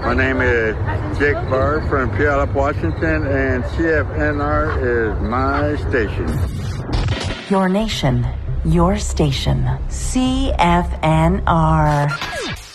My name is Jake Barr from Puyallup, Washington, and CFNR is my station. Your nation, your station. CFNR.